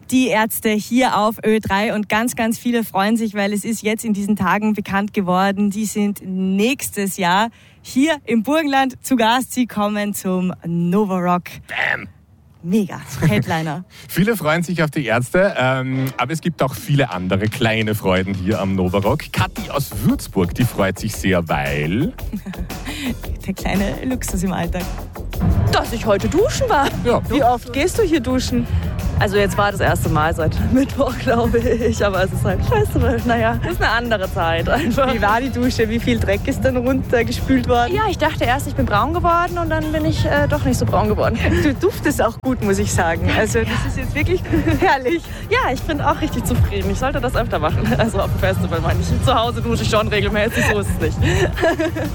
Die Ärzte hier auf Ö3 und ganz, ganz viele freuen sich, weil es ist jetzt in diesen Tagen bekannt geworden, die sind nächstes Jahr hier im Burgenland zu Gast. Sie kommen zum Nova Rock. Bam! Mega, Headliner. Viele freuen sich auf die Ärzte, aber es gibt auch viele andere kleine Freuden hier am Nova Rock. Kathi aus Würzburg, die freut sich sehr, weil... Der kleine Luxus im Alltag. Dass ich heute duschen war. Ja. Wie oft gehst du hier duschen? Also jetzt war das erste Mal seit Mittwoch, glaube ich. Aber es ist halt scheiße, weil, naja, das ist eine andere Zeit einfach. Wie war die Dusche? Wie viel Dreck ist dann runtergespült worden? Ja, ich dachte erst, ich bin braun geworden und dann bin ich doch nicht so braun geworden. Du duftest auch gut, muss ich sagen. Also das ist jetzt wirklich herrlich. Ja, ich bin auch richtig zufrieden. Ich sollte das öfter machen. Also auf dem Festival meine ich. Zu Hause dusche ich schon regelmäßig, so ist es nicht.